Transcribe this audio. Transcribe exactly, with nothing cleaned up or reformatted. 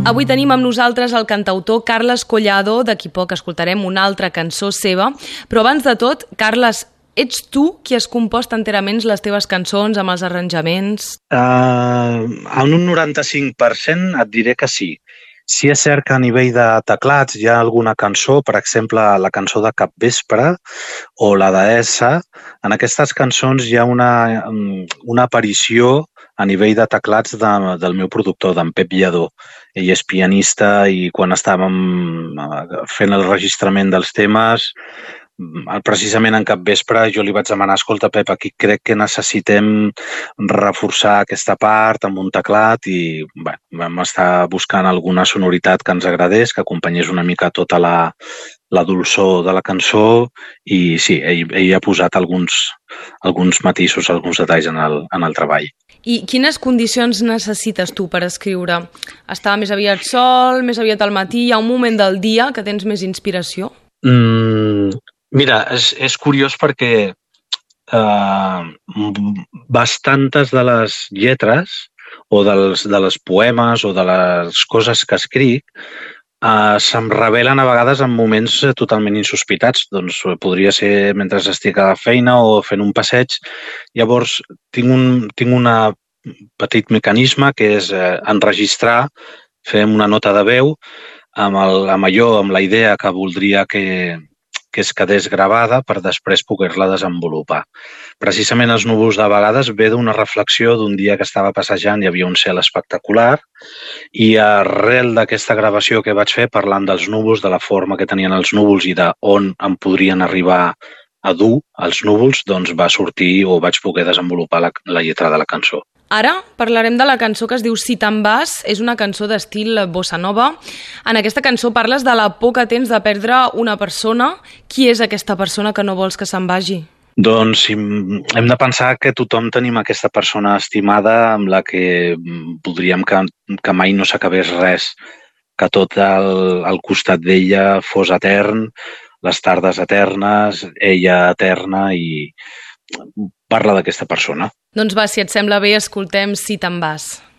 Avui tenim amb nosaltres el cantautor Carles Collado, d'aquí poc escoltarem una altra cançó seva. Però abans de tot, Carles, ets tu qui has compost enterament les teves cançons amb els arranjaments? Uh, en un noranta-cinc per cent et diré que sí. Sí és cert que a nivell de teclats hi ha alguna cançó, per exemple, la cançó de Capvespre o la d'Essa. En aquestes cançons hi ha una, una aparició a nivell de teclats de, del meu productor, d'en Pep Lladó. Ell és pianista i quan estàvem fent el registrament dels temes, precisament en Capvespre jo li vaig demanar, escolta Pep, aquí crec que necessitem reforçar aquesta part amb un teclat i bé, vam estar buscant alguna sonoritat que ens agradés, que acompanyés una mica tota la, la dolçor de la cançó i sí, ell, ell ha posat alguns, alguns matisos, alguns detalls en el, en el treball. I quines condicions necessites tu per escriure? Estar més aviat sol, més aviat al matí? Hi ha un moment del dia que tens més inspiració? Mm, mira, és, és curiós perquè eh, bastantes de les lletres o dels, de les poemes o de les coses que escric Uh, se'm revelen a vegades en moments totalment insospitats. Doncs podria ser mentre estic a la feina o fent un passeig. Llavors tinc un tinc una petit mecanisme que és eh, enregistrar, fem una nota de veu amb, el, amb allò, amb la idea que voldria que, que es quedés gravada per després poder-la desenvolupar. Precisament els núvols de vegades ve d'una reflexió d'un dia que estava passejant, hi havia un cel espectacular i arrel d'aquesta gravació que vaig fer parlant dels núvols, de la forma que tenien els núvols i d'on em podrien arribar a dur els núvols, doncs va sortir o vaig poder desenvolupar la, la lletra de la cançó. Ara parlarem de la cançó que es diu Si te'n vas, és una cançó d'estil bossa nova. En aquesta cançó parles de la por que tens de perdre una persona. Qui és aquesta persona que no vols que se'n vagi? Doncs hem de pensar que tothom tenim aquesta persona estimada amb la que voldríem que, que mai no s'acabés res, que tot el, el costat d'ella fos etern, les tardes eternes, ella eterna i parla d'aquesta persona. Doncs va, si et sembla bé, escoltem Si te'n vas.